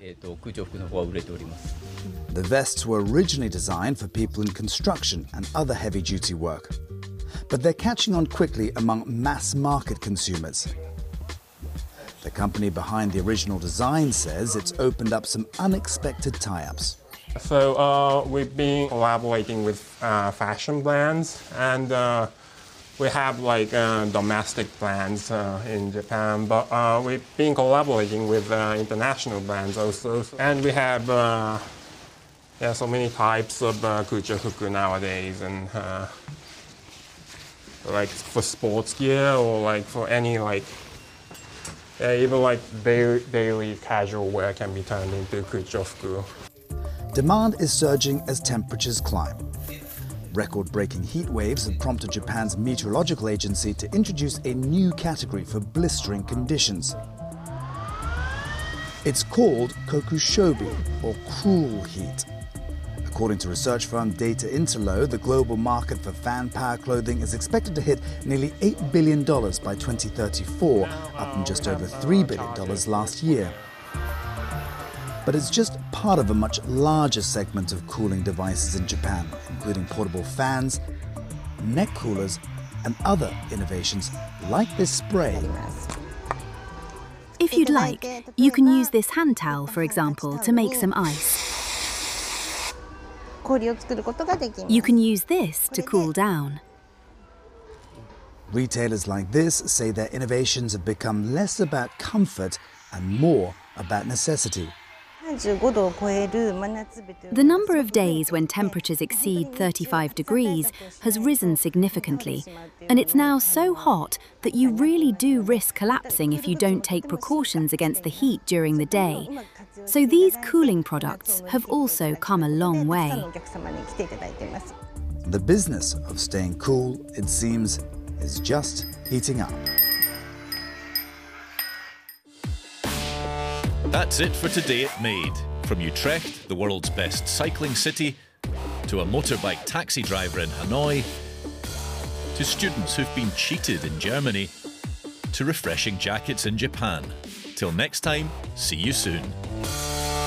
The vests were originally designed for people in construction and other heavy-duty work, but they're catching on quickly among mass-market consumers. The company behind the original design says it's opened up some unexpected tie-ups. So we've been collaborating with fashion brands, and we have like domestic brands in Japan, but we've been collaborating with international brands also. And we have so many types of kuchofuku nowadays, and like for sports gear or like for any like even like daily casual wear can be turned into kuchofuku. Demand is surging as temperatures climb. Record-breaking heat waves have prompted Japan's meteorological agency to introduce a new category for blistering conditions. It's called kokushobi, or cruel heat. According to research firm Data Interlo, the global market for fan-power clothing is expected to hit nearly $8 billion by 2034, up from just over $3 billion last year. But it's just part of a much larger segment of cooling devices in Japan, including portable fans, neck coolers, and other innovations like this spray. If you'd like, you can use this hand towel, for example, to make some ice. You can use this to cool down. Retailers like this say their innovations have become less about comfort and more about necessity. The number of days when temperatures exceed 35 degrees has risen significantly, and it's now so hot that you really do risk collapsing if you don't take precautions against the heat during the day. So these cooling products have also come a long way. The business of staying cool, it seems, is just heating up. That's it for today at Made. From Utrecht, the world's best cycling city, to a motorbike taxi driver in Hanoi, to students who've been cheated in Germany, to refreshing jackets in Japan. Till next time, see you soon.